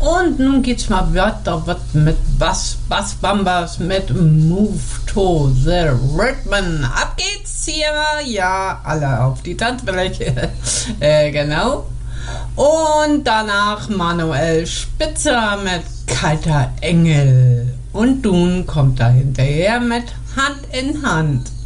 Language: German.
Und nun geht's mal weiter mit Bass Bambas mit Move to the Rhythm. Ab geht's hier, ja, alle auf die Tanzfläche, genau. Und danach Manuel Spitzer mit Kalter Engel. Und nun kommt da hinterher mit Hand in Hand.